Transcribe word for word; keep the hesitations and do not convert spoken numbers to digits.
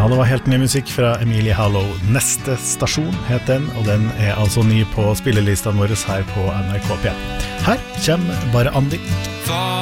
Ja, det var helt ny musikk fra Emilie Hallow. Neste stasjon het den, og den er altså ny på spillelistene våre her på N R K P. Her kommer bare Andi.